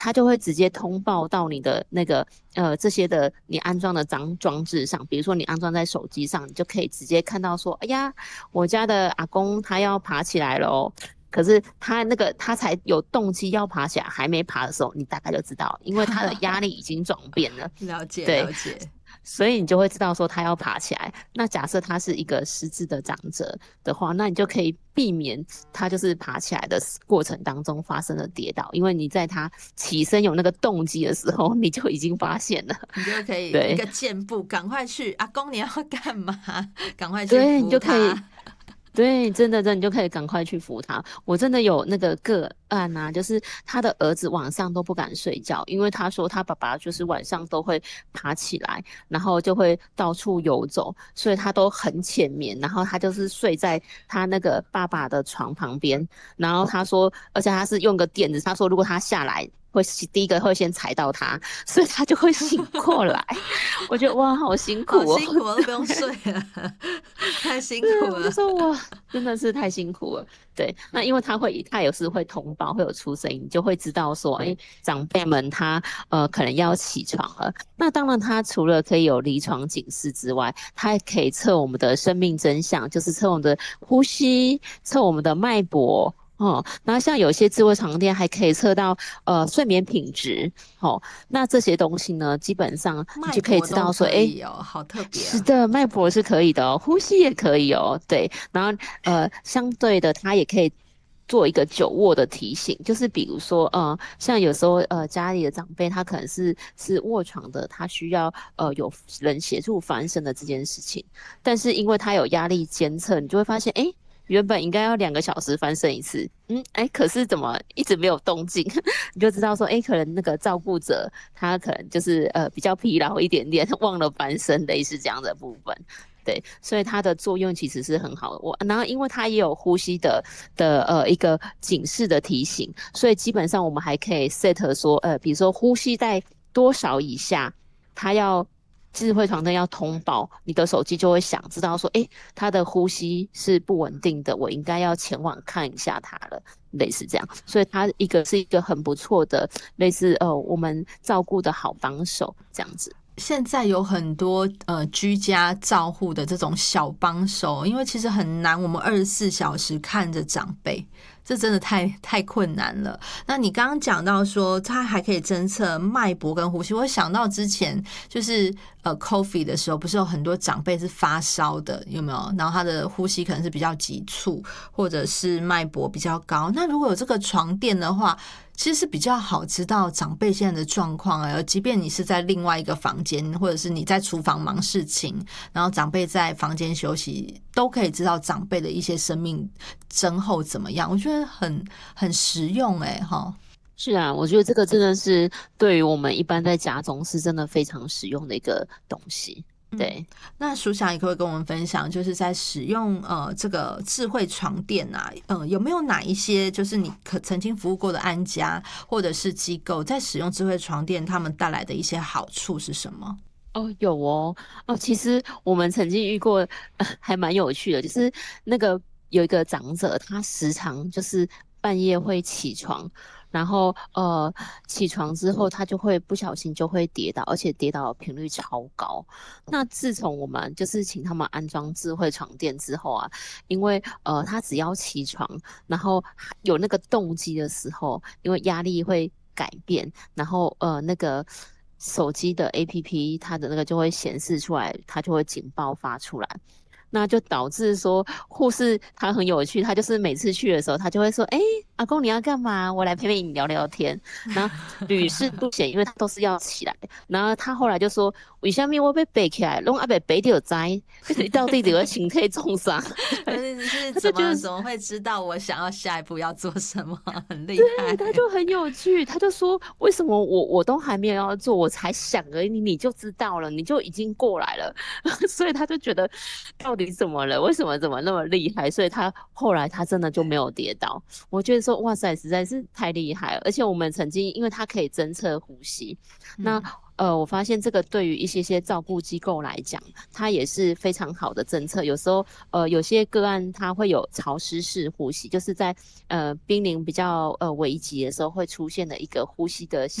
它就会直接通报到你的那个这些的你安装的装置上，比如说你安装在手机上，你就可以直接看到说，哎呀，我家的阿公他要爬起来了哦。可是他才有动机要爬起来，还没爬的时候，你大概就知道，因为他的压力已经转变了。 了解对， 了解。 所以你就会知道说他要爬起来。那假设他是一个失智的长者的话，那你就可以避免他就是爬起来的过程当中发生了跌倒，因为你在他起身有那个动机的时候，你就已经发现了。 你就可以一对个箭步，赶快去，阿公你要干嘛？赶快去对，你扶就可以。 他。 对，真的，你就可以赶快去扶他。我真的有那个个案啊，就是他的儿子晚上都不敢睡觉，因为他说他爸爸就是晚上都会爬起来，然后就会到处游走，所以他都很浅眠，然后他就是睡在他那个爸爸的床旁边，然后他说，而且他是用个垫子，他说如果他下来。会第一个会先踩到他，所以他就会醒过来。我觉得哇，好辛苦哦。 好辛苦，我都不用睡了，太辛苦我就了。 说哇，真的是太辛苦了。对，那因为他有时会通报，会有出声音，你就会知道说，哎，长辈们他可能要起床了。那当然，他除了可以有离床警示之外，他还可以测我们的生命真相，就是测我们的呼吸，测我们的脉搏。哦，然后像有些智慧床垫还可以测到睡眠品质。哦，那这些东西呢，基本上你脉就可以搏都知道说，哎， 可以哦，好特别啊。 是的，脉搏是可以的哦，呼吸也可以哦，对，然后相对的，它也可以做一个久卧的提醒，就是比如说，像有时候家里的长辈他可能是卧床的，他需要有人协助翻身的这件事情，但是因为他有压力监测，你就会发现，哎。原本应该要2个小时翻身一次，哎，可是怎么一直没有动静？你就知道说，哎，可能那个照顾者他可能就是比较疲劳一点点，忘了翻身，类似这样的部分。对，所以它的作用其实是很好的。然后因为它也有呼吸的一个警示的提醒，所以基本上我们还可以 set 说，比如说呼吸在多少以下，它要智慧床灯要通报，你的手机就会响，知道说，诶，他的呼吸是不稳定的，我应该要前往看一下他了，类似这样。所以它是一个很不错的，类似我们照顾的好帮手这样子。 现在有很多居家照护的这种小帮手，因为其实很难，我们24小时看着长辈，这真的太困难了。那你刚刚讲到说，它还可以侦测脉搏跟呼吸，我想到之前就是COVID 的时候，不是有很多长辈是发烧的，有没有？然后他的呼吸可能是比较急促，或者是脉搏比较高。那如果有这个床垫的话，其实是比较好知道长辈现在的状况啊，即便你是在另外一个房间，或者是你在厨房忙事情，然后长辈在房间休息，都可以知道长辈的一些生命征候怎么样。我觉得很实用哈。 是啊，我觉得这个真的是对于我们一般在家中是真的非常实用的一个东西。 嗯， 对。 那舒想也可以跟我们分享，就是在使用这个智慧床垫啊，有没有哪一些就是你曾经服务过的安家或者是机构在使用智慧床垫，他们带来的一些好处是什么？ 哦，有哦，哦，其实我们曾经遇过，还蛮有趣的，就是那个有一个长者，他时常就是半夜会起床，然后起床之后他就会不小心就会跌倒，而且跌倒的频率超高。那自从我们就是请他们安装智慧床垫之后啊，因为他只要起床，然后有那个动机的时候，因为压力会改变，然后那个手机的 APP 它的那个就会显示出来，它就会警报发出来。那就导致说护士他很有趣，他就是每次去的时候，他就会说：“哎，阿公你要干嘛？我来陪陪你聊聊天。”然后屡试不鲜，因为他都是要起来。然后他后来就说：“为什么我被背起来，弄阿被背掉栽，到底这个情可以重伤？”对， 是他就觉得怎么会知道我想要下一步要做什么？很厉害。 对，他就很有趣，他就说为什么我都还没有要做，我才想而已，你就知道了，你就已经过来了，所以他就觉得到底底怎么了？为什么怎么那么厉害？所以他后来他真的就没有跌倒。我觉得说哇塞，实在是太厉害了。而且我们曾经，因为它可以侦测呼吸，那嗯我发现这个对于一些照顾机构来讲，它也是非常好的政策。有时候有些个案它会有潮湿式呼吸，就是在濒临比较危急的时候会出现的一个呼吸的